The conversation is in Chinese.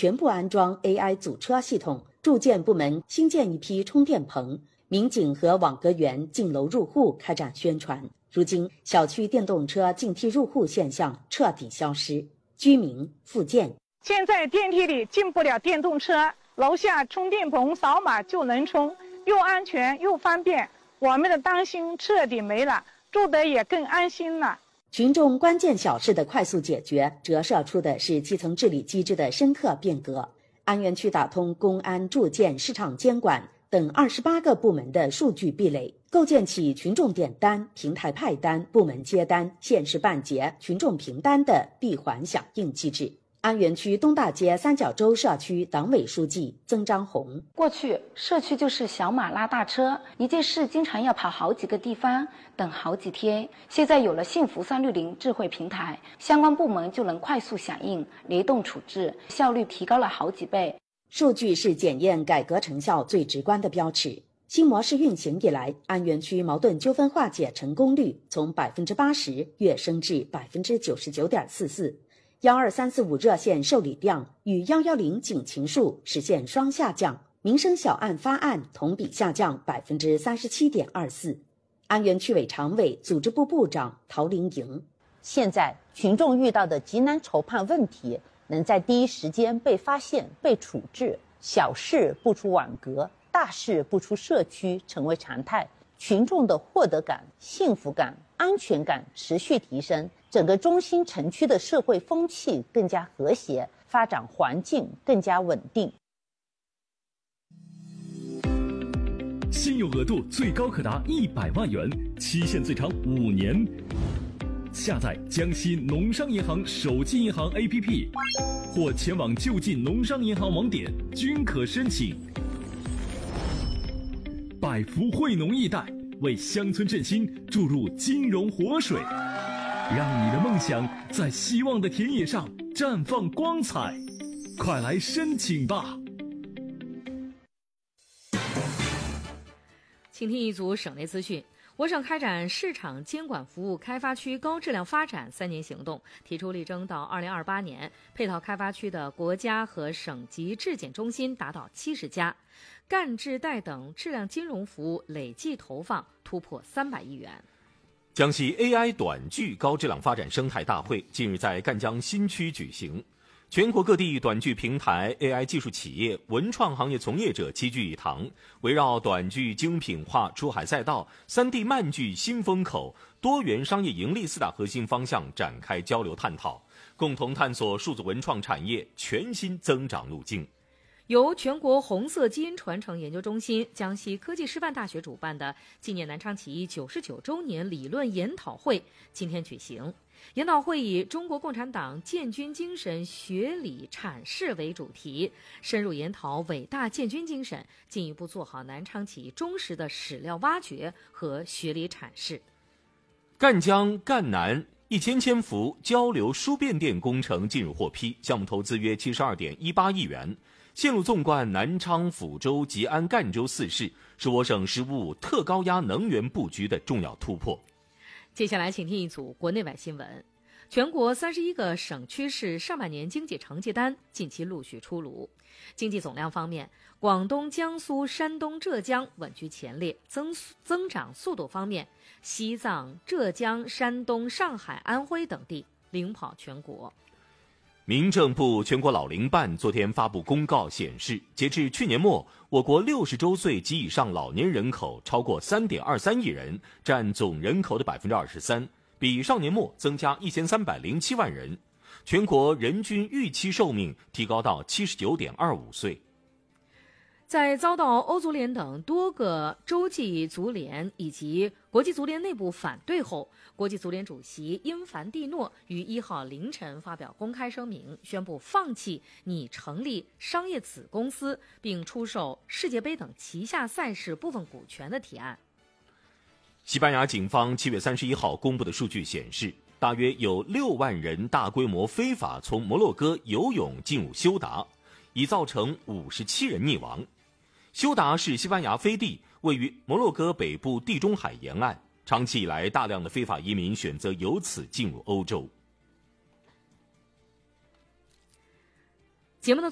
全部安装 AI 阻车系统，住建部门新建一批充电棚，民警和网格员进楼入户开展宣传。如今，小区电动车进梯入户现象彻底消失。居民复建， 现在电梯里进不了电动车，楼下充电棚扫码就能充，又安全又方便，我们的担心彻底没了，住得也更安心了。 群众关键小事的快速解决，折射出的是基层治理机制的深刻变革。安源区打通公安、住建、市场监管等28个部门的数据壁垒，构建起群众点单、平台派单、部门接单、县市办结、群众凭单的闭环响应机制。安源区东大街三角洲社区党委书记曾章红： 过去社区就是小马拉大车，一件事经常要跑好几个地方，等好几天。现在有了幸福360智慧平台，相关部门就能快速响应，联动处置，效率提高了好几倍。 数据是检验改革成效最直观的标尺。新模式运行以来，安源区矛盾纠纷化解成功率从80%跃升至99.44%。12345热线受理量与110警情数实现双下降，民生小案发案同比下降37.24%。安源区委常委、组织部部长陶玲莹： 现在群众遇到的急难筹判问题，能在第一时间被发现、被处置，小事不出网格，大事不出社区，成为常态。群众的获得感、幸福感、安全感持续提升，整个中心城区的社会风气更加和谐，发展环境更加稳定。 信用额度最高可达100万元，期限最长5年。下载江西农商银行手机银行 APP， 或前往就近农商银行网点均可申请。百福惠农易贷为乡村振兴注入金融活水，让你的梦想在希望的田野上绽放光彩。快来申请吧！ 请听一组省内资讯。我省开展市场监管服务开发区高质量发展3年行动，提出力争到2028年，配套开发区的国家和省级质检中心达到70家，干质贷等质量金融服务累计投放突破300亿元。 江西 AI 短剧高质量发展生态大会近日在赣江新区举行，全国各地短剧平台、AI 技术企业、文创行业从业者齐聚一堂，围绕短剧精品化、出海赛道、3D 漫剧新风口、多元商业盈利4大核心方向展开交流探讨，共同探索数字文创产业全新增长路径。 由全国红色基因传承研究中心、江西科技师范大学主办的纪念南昌起义99周年理论研讨会今天举行。研讨会以中国共产党建军精神学理阐释为主题，深入研讨伟大建军精神，进一步做好南昌起义忠实的史料挖掘和学理阐释。 赣江赣南1000千伏交流输变电工程进入获批，项目投资约72.18亿元，线路纵贯南昌、抚州、吉安、赣州4市，是我省“十五五”特高压能源布局的重要突破。 接下来请听一组国内外新闻。全国31个省区市上半年经济成绩单近期陆续出炉。经济总量方面，广东、江苏、山东、浙江稳居前列，增长速度方面，西藏、浙江、山东、上海、安徽等地领跑全国。 民政部全国老龄办昨天发布公告显示，截至去年末，我国60周岁及以上老年人口超过3.23亿人，占总人口的23%，比上年末增加1307万人。全国人均预期寿命提高到79.25岁。 在遭到欧足联等多个洲际足联以及国际足联内部反对后，国际足联主席因凡蒂诺于1号凌晨发表公开声明，宣布放弃拟成立商业子公司并出售世界杯等旗下赛事部分股权的提案。 西班牙警方7月31号公布的数据显示，大约有6万人大规模非法从摩洛哥游泳进入休达，已造成57人溺亡。休达是西班牙飞地，位于摩洛哥北部地中海沿岸，长期以来大量的非法移民选择由此进入欧洲。 节目的